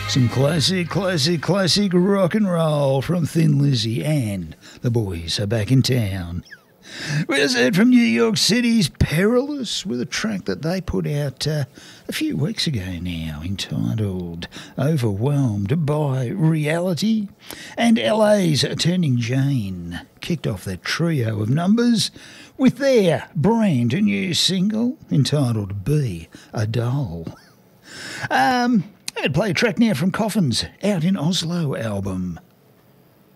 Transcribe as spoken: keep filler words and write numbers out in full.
Some classic, classic, classic rock and roll from Thin Lizzy, and the boys are back in town. We just heard from New York City's Perilous with a track that they put out uh, a few weeks ago now entitled Overwhelmed by Reality. And L A's Turning Jane kicked off their trio of numbers with their brand new single entitled Be a Doll. Um... I'm going to play a track now from Coffin's Out in Oslo album,